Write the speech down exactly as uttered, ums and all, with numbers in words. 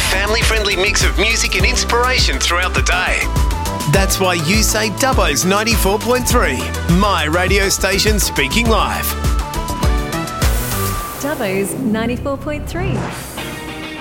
family-friendly mix of music and inspiration throughout the day. That's why you say Dubbo's ninety-four point three, my radio station speaking live. Dubbo's ninety-four point three.